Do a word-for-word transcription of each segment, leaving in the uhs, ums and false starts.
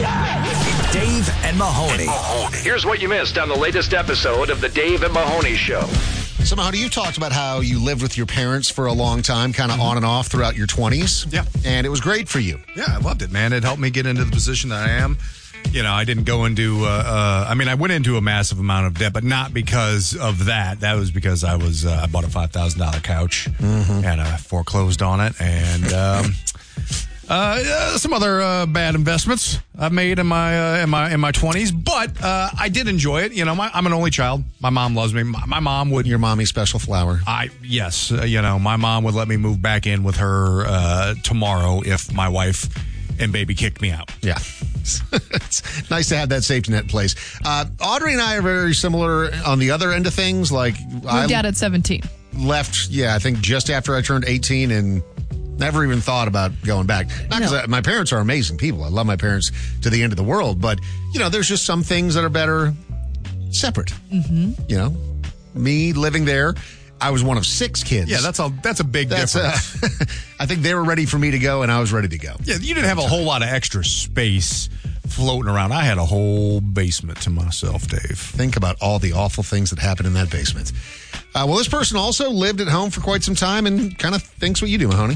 Dave and Mahoney. Here's what you missed on the latest episode of the Dave and Mahoney Show. So, Mahoney, you talked about how you lived with your parents for a long time, kind of mm-hmm. on and off throughout your twenties. Yeah. And it was great for you. Yeah, I loved it, man. It helped me get into the position that I am. You know, I didn't go into, uh, uh, I mean, I went into a massive amount of debt, but not because of that. That was because I was, uh, I bought a five thousand dollars couch mm-hmm. and I foreclosed on it. And, um, Uh, uh, some other uh, bad investments I made in my uh, in my in my twenties, but uh, I did enjoy it. You know, my, I'm an only child. My mom loves me. My, my mom would. Your mommy's special flower. I yes, uh, you know, my mom would let me move back in with her uh, tomorrow if my wife and baby kicked me out. Yeah. It's nice to have that safety net in place. Uh, Audrey and I are very similar on the other end of things. Like moved I out at seventeen. Left, yeah, I think just after I turned eighteen and never even thought about going back. Not because no. my parents are amazing people. I love my parents to the end of the world. But, you know, there's just some things that are better separate. Mm-hmm. You know, me living there, I was one of six kids. Yeah, that's a that's a big that's difference. A, I think they were ready for me to go, and I was ready to go. Yeah, you didn't have a whole lot of extra space floating around. I had a whole basement to myself, Dave. Think about all the awful things that happened in that basement. Uh, well, this person also lived at home for quite some time and kind of thinks what you do, Mahoney.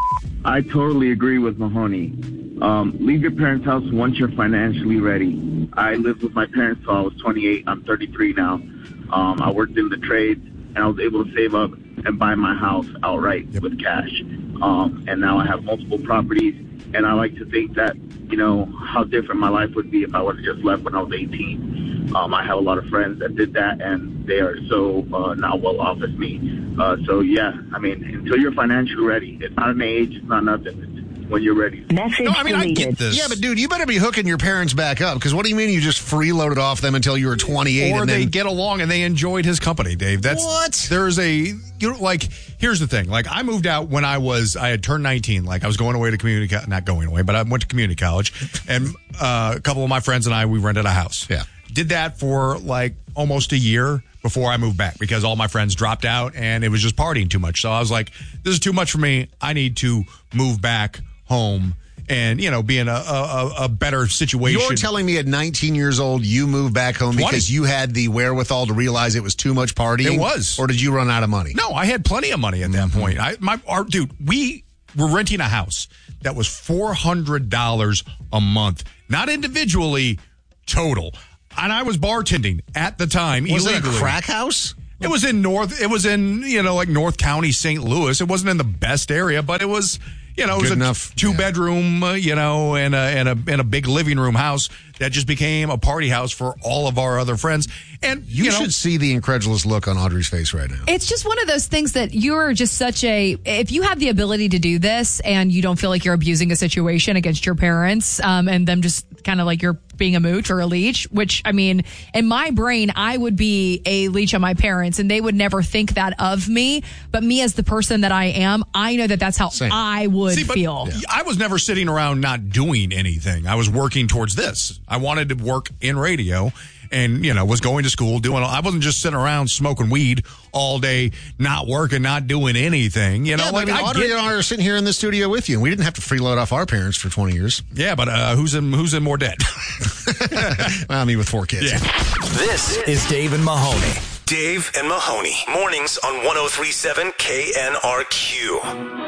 I totally agree with Mahoney. Um, leave your parents' house once you're financially ready. I lived with my parents till I was twenty-eight. I'm thirty-three now. Um, I worked in the trades, and I was able to save up and buy my house outright yep. with cash. Um, and now I have multiple properties, and I like to think that, you know, how different my life would be if I would have just left when I was eighteen. Um, I have a lot of friends that did that, and they are so uh, now well off as me. Uh, so, yeah, I mean, until you're financially ready, it's not an age, it's not nothing. It's when you're ready. Message no, I mean, I get this. Yeah, but, dude, you better be hooking your parents back up, because what do you mean you just freeloaded off them until you were twenty-eight? Or and they then... get along and they enjoyed his company, Dave. That's What? There's a, you know, like, here's the thing. Like, I moved out when I was, I had turned nineteen. Like, I was going away to community, co- not going away, but I went to community college, and uh, a couple of my friends and I, we rented a house. Yeah. Did that for, like, almost a year before I moved back because all my friends dropped out and it was just partying too much. So I was like, this is too much for me. I need to move back home and, you know, be in a, a, a better situation. You're telling me at nineteen years old, you moved back home twenty because you had the wherewithal to realize it was too much partying? It was. Or did you run out of money? No, I had plenty of money at that mm-hmm. point. I, my, our, dude, we were renting a house that was four hundred dollars a month, not individually, total. And I was bartending at the time. Was illegally. it a crack house? It was in North, it was in, you know, like North County, Saint Louis. It wasn't in the best area, but it was, you know, it was Good a enough. two yeah. bedroom, uh, you know, and a, and a, and a big living room house that just became a party house for all of our other friends. And you, you know, should see the incredulous look on Audrey's face right now. It's just one of those things that you're just such a, if you have the ability to do this and you don't feel like you're abusing a situation against your parents um, and them just kind of like you're being a mooch or a leech, which, I mean, in my brain, I would be a leech on my parents and they would never think that of me. But me as the person that I am, I know that that's how Same. I would See, but feel. Yeah. I was never sitting around not doing anything. I was working towards this. I wanted to work in radio and, you know, was going to school doing, I wasn't just sitting around smoking weed all day, not working, not doing anything. You know, yeah, like I mean, I Audrey get, and I are sitting here in the studio with you, and we didn't have to freeload off our parents for twenty years. Yeah, but uh, who's in who's in more debt? Well, I mean, with four kids. Yeah. This is Dave and Mahoney. Dave and Mahoney. Mornings on one oh three point seven K N R Q.